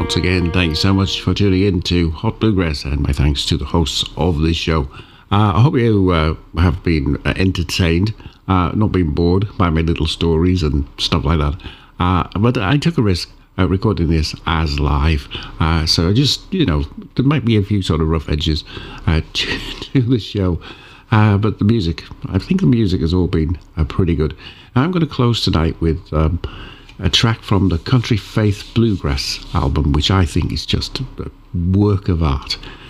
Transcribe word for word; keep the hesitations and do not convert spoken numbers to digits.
once again, thanks so much for tuning in to Hot Bluegrass, and my thanks to the hosts of this show. Uh, I hope you uh, have been uh, entertained, uh, not been bored by my little stories and stuff like that. Uh, but I took a risk uh, recording this as live, uh, so just, you know, there might be a few sort of rough edges uh, to, to the show. Uh, but the music, I think the music has all been uh, pretty good. I'm going to close tonight with um, a track from the Country Faith Bluegrass album, which I think is just a work of art.